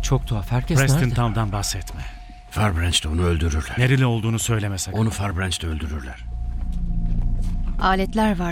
Çok tuhaf. Herkes Preston nerede? Town'dan bahsetme. Farbranch'ta onu öldürürler. Nereli olduğunu söyleme sakın. Onu Farbranch'ta öldürürler. Aletler var.